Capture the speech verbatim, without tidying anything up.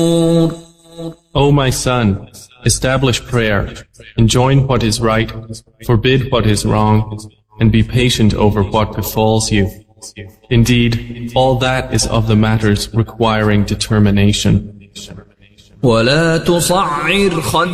O my son, establish prayer, enjoin what is right, forbid what is wrong, and be patient over what befalls you. Indeed, all that is of the matters requiring determination.